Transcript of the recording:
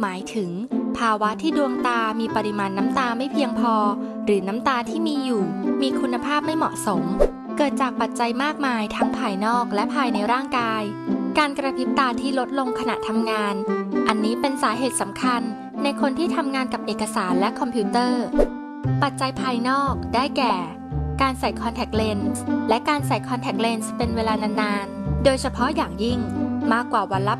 หมายถึงภาวะที่ดวงตามีปริมาณน้ำตาไม่เพียงพอหรือน้ำตาที่มีอยู่มีคุณภาพไม่เหมาะสมเกิดจากปัจจัยมากมายทั้งภายนอกและภายในร่างกายการกระพริบตาที่ลดลงขณะทำงานอันนี้เป็นสาเหตุสำคัญในคนที่ทำงานกับเอกสารและคอมพิวเตอร์ปัจจัยภายนอกได้แก่การใส่คอนแทคเลนส์และการใส่คอนแทคเลนส์เป็นเวลานานๆโดยเฉพาะอย่างยิ่งมากกว่าวันละ